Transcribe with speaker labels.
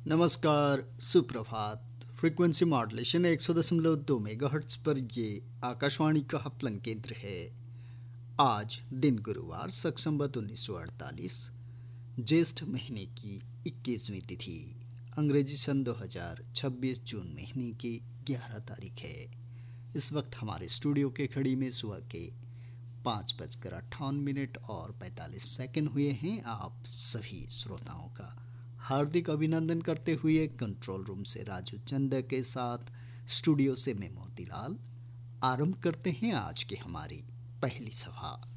Speaker 1: नमस्कार, सुप्रभात। Frequency modulation 100.2 megahertz पर ये आकाशवाणी का हपलंग केंद्र है। आज दिन गुरुवार शक संवत 1948 ज्येष्ठ महीने की 21वीं तिथि, अंग्रेजी सन 2026 जून महीने की 11 तारीख है। इस वक्त हमारे स्टूडियो के घड़ी में सुबह के 5:58 और 45 सेकंड हुए हैं। आप सभी श्रोताओं का हार्दिक अभिनंदन करते हुए कंट्रोल रूम से राजू चंद के साथ स्टूडियो से मैं मोतीलाल आरंभ करते हैं आज की हमारी पहली सभा।